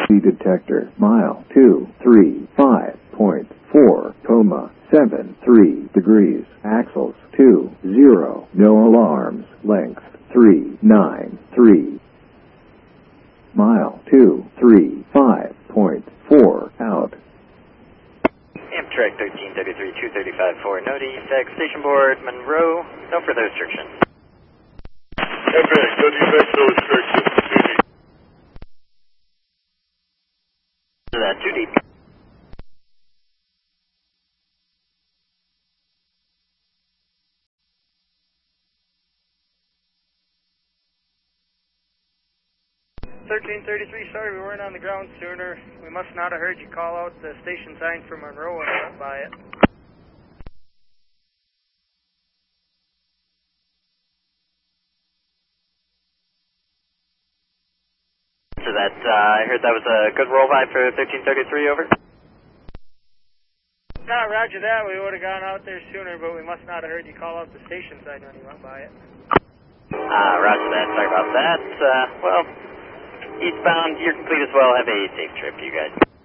detector, mile 235.4, 73 degrees, axles 20, no alarms, length 393, mile 235.4, out. Amtrak 1333, 235 for no defects, station board, Monroe, no further restrictions. Amtrak, no defects, no restrictions. To that, 2 deep. Sorry we weren't on the ground sooner. We must not have heard you call out the station sign for Monroe when we went by it. To that, I heard that was a good roll by for 1333, over. No, roger that. We would have gone out there sooner, but we must not have heard you call out the station sign when you went by it. Roger that. Sorry about that. Well, eastbound, you're complete as well. Have a safe trip, you guys.